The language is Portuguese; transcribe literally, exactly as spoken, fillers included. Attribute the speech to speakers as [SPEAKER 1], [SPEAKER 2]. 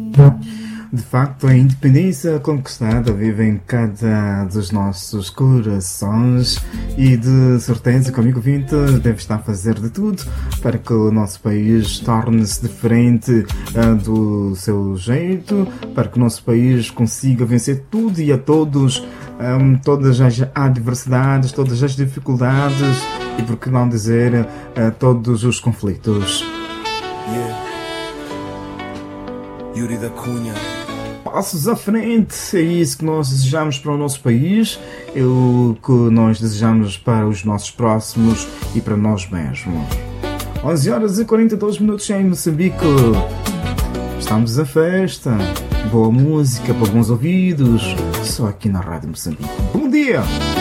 [SPEAKER 1] De facto, a independência conquistada vive em cada dos nossos corações e de certeza que o amigo vinte deve estar a fazer de tudo para que o nosso país torne-se diferente uh, do seu jeito, para que o nosso país consiga vencer tudo e a todos, um, todas as adversidades, todas as dificuldades e, por que não dizer, uh, todos os conflitos.
[SPEAKER 2] Yeah. Yuri da Cunha.
[SPEAKER 1] Passos à frente, é isso que nós desejamos para o nosso país, é o que nós desejamos para os nossos próximos e para nós mesmos. onze horas e quarenta e dois minutos em Moçambique. Estamos a festa, boa música para bons ouvidos, só aqui na Rádio Moçambique. Bom dia!